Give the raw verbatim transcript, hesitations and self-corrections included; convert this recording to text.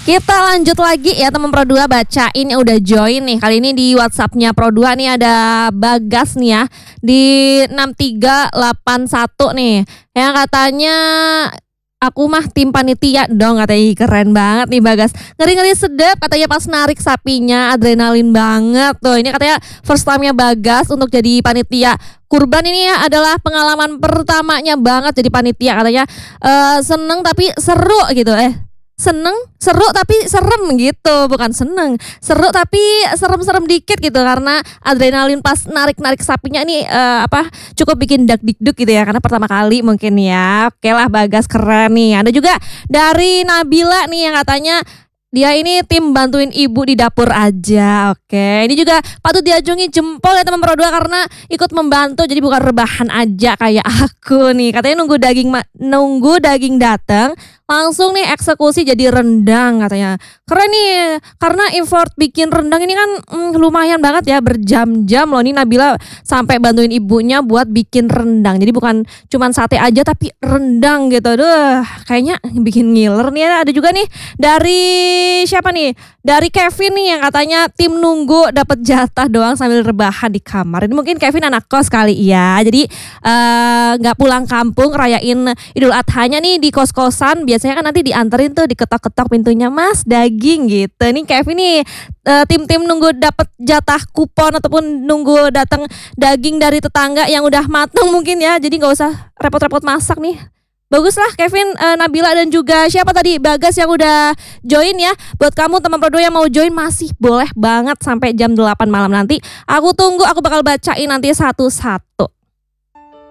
Kita lanjut lagi ya teman Pro dua, bacain yang udah join nih. Kali ini di WhatsApp-nya Pro dua nih ada Bagas nih ya di enam tiga delapan satu nih. Yang katanya aku mah tim panitia dong katanya. Keren banget nih Bagas. Ngeri-ngeri sedap katanya pas narik sapinya, adrenalin banget tuh. Ini katanya first time-nya Bagas untuk jadi panitia kurban ini ya, adalah pengalaman pertamanya banget jadi panitia katanya. Uh, seneng tapi seru gitu eh. Seneng, seru tapi serem gitu. Bukan seneng, seru tapi serem-serem dikit gitu. Karena adrenalin pas narik-narik sapinya ini uh, apa cukup bikin dak-dikduk gitu ya. Karena pertama kali mungkin ya. Oke lah Bagas, keren nih. Ada juga dari Nabila nih yang katanya dia ini tim bantuin ibu di dapur aja. Oke, ini juga patut diajungi jempol ya teman Pro dua karena ikut membantu. Jadi bukan rebahan aja kayak aku nih. Katanya nunggu daging nunggu daging datang langsung nih eksekusi jadi rendang katanya. Keren nih, karena effort bikin rendang ini kan mm, lumayan banget ya, berjam-jam loh. Ini Nabila sampai bantuin ibunya buat bikin rendang. Jadi bukan cuman sate aja tapi rendang gitu. Duh, kayaknya bikin ngiler nih. Ada juga nih dari siapa nih? Dari Kevin nih yang katanya tim nunggu dapat jatah doang sambil rebahan di kamar. Ini mungkin Kevin anak kos kali ya. Jadi nggak uh, pulang kampung rayain Idul Adhanya nih di kos-kosan. Biasanya kan nanti dianterin tuh, diketok-ketok pintunya, Mas daging gitu. Nih Kevin nih uh, tim-tim nunggu dapat jatah kupon ataupun nunggu datang daging dari tetangga yang udah matang mungkin ya. Jadi nggak usah repot-repot masak nih. Bagus lah Kevin, uh, Nabila dan juga siapa tadi Bagas yang udah join ya. Buat kamu teman Pro dua yang mau join masih boleh banget sampai jam delapan malam nanti. Aku tunggu, aku bakal bacain nanti satu-satu.